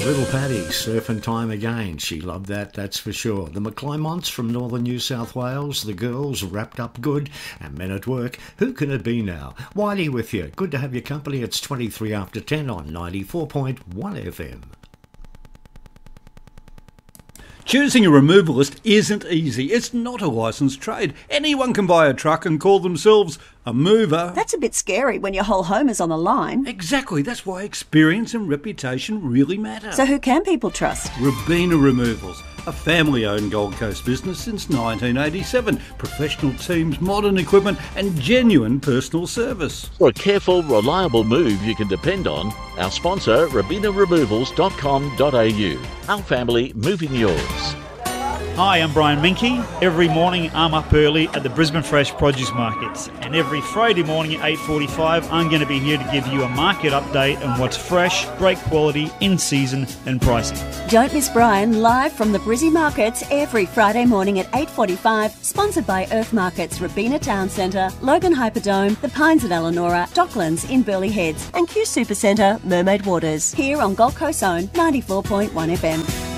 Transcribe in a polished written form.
Little Paddy, surfing time again. She loved that, that's for sure. The McClymonts from northern New South Wales, the girls wrapped up good, and men at work. Who can it be now? Whitey with you. Good to have your company. It's 23 after 10 on 94.1 FM. Choosing a removalist isn't easy. It's not a licensed trade. Anyone can buy a truck and call themselves a mover. That's a bit scary when your whole home is on the line. Exactly. That's why experience and reputation really matter. So who can people trust? Robina Removals, a family-owned Gold Coast business since 1987. Professional teams, modern equipment and genuine personal service. For a careful, reliable move you can depend on, our sponsor, robinaremovals.com.au. Our family moving yours. Hi, I'm Brian Minke. Every morning I'm up early at the Brisbane Fresh Produce Markets, and every Friday morning at 8:45 I'm going to be here to give you a market update on what's fresh, great quality, in season and pricing. Don't miss Brian live from the Brizzy Markets every Friday morning at 8:45, sponsored by Earth Markets, Robina Town Centre, Logan Hyperdome, The Pines at Elanora, Docklands in Burleigh Heads and Q Super Centre, Mermaid Waters, here on Gold Coast's own 94.1 FM.